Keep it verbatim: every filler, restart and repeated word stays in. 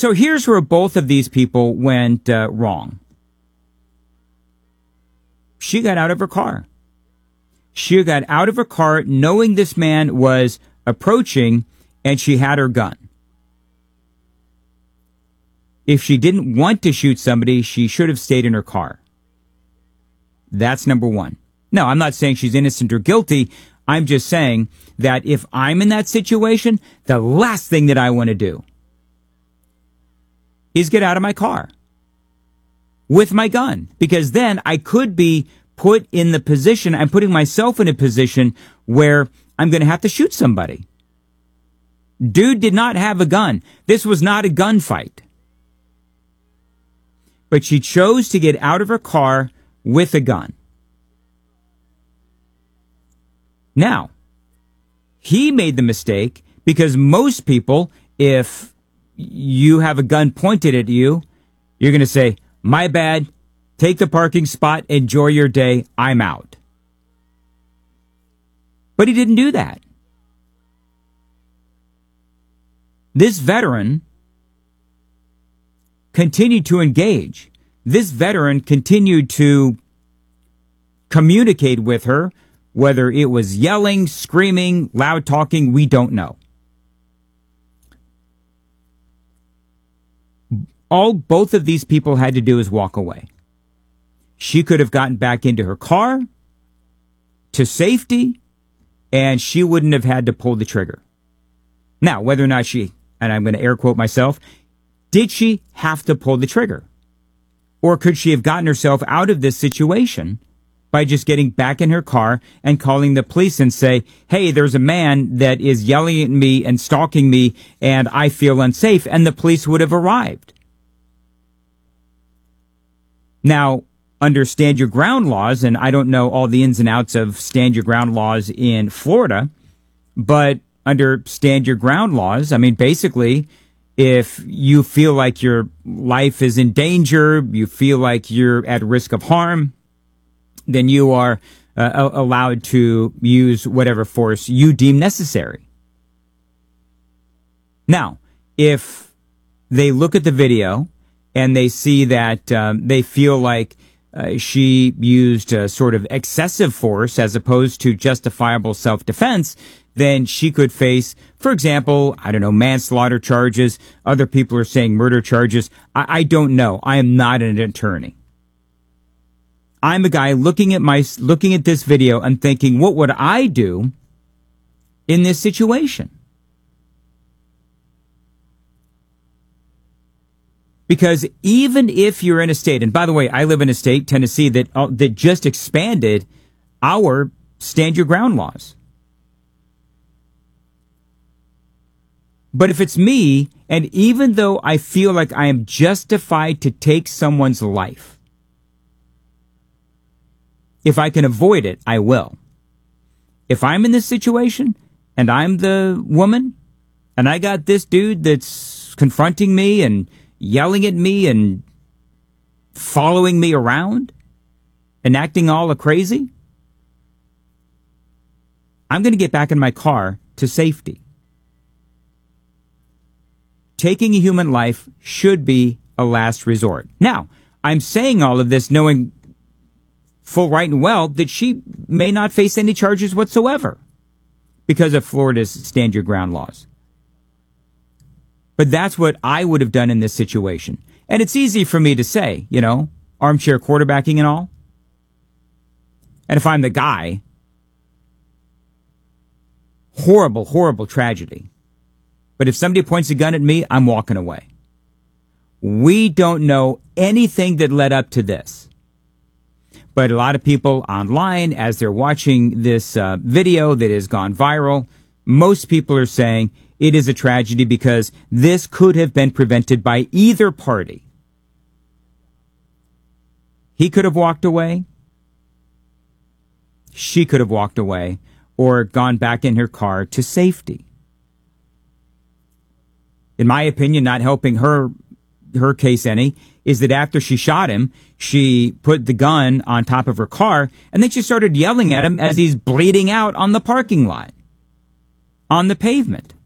So here's where both of these people went uh, wrong. She got out of her car. She got out of her car knowing this man was approaching, and she had her gun. If she didn't want to shoot somebody, she should have stayed in her car. That's number one. No, I'm not saying she's innocent or guilty. I'm just saying that if I'm in that situation, the last thing that I want to do is get out of my car with my gun, because then I could be put in the position, I'm putting myself in a position where I'm going to have to shoot somebody. Dude did not have a gun. This was not a gunfight. But she chose to get out of her car with a gun. Now, he made the mistake because most people, if you have a gun pointed at you, you're going to say, my bad, take the parking spot, enjoy your day, I'm out. But he didn't do that. This veteran continued to engage. This veteran continued to communicate with her, whether it was yelling, screaming, loud talking, we don't know. All both of these people had to do is walk away. She could have gotten back into her car to safety, and she wouldn't have had to pull the trigger. Now, whether or not she, and I'm going to air quote myself, did she have to pull the trigger? Or could she have gotten herself out of this situation by just getting back in her car and calling the police and say, hey, there's a man that is yelling at me and stalking me and I feel unsafe, and the police would have arrived. Now, under stand your ground laws, and I don't know all the ins and outs of stand your ground laws in Florida, but under stand your ground laws, I mean, basically, if you feel like your life is in danger, you feel like you're at risk of harm, then you are uh, allowed to use whatever force you deem necessary. Now, if they look at the video and they see that um, they feel like uh, she used a sort of excessive force as opposed to justifiable self-defense, then she could face, for example, I don't know, manslaughter charges. Other people are saying murder charges. I, I don't know. I am not an attorney. I'm a guy looking at my looking at this video and thinking, what would I do in this situation? Because even if you're in a state, and by the way, I live in a state, Tennessee, that uh, that just expanded our stand your ground laws. But if it's me, and even though I feel like I am justified to take someone's life, if I can avoid it, I will. If I'm in this situation and I'm the woman and I got this dude that's confronting me and yelling at me and following me around and acting all crazy, I'm going to get back in my car to safety. Taking a human life should be a last resort. Now, I'm saying all of this knowing full right and well that she may not face any charges whatsoever because of Florida's stand your ground laws. But that's what I would have done in this situation. And it's easy for me to say, you know, armchair quarterbacking and all. And if I'm the guy, horrible, horrible tragedy. But if somebody points a gun at me, I'm walking away. We don't know anything that led up to this. But a lot of people online, as they're watching this uh, video that has gone viral, most people are saying it is a tragedy because this could have been prevented by either party. He could have walked away. She could have walked away or gone back in her car to safety. In my opinion, not helping her her case any, is that after she shot him, she put the gun on top of her car, and then she started yelling at him as he's bleeding out on the parking lot, on the pavement.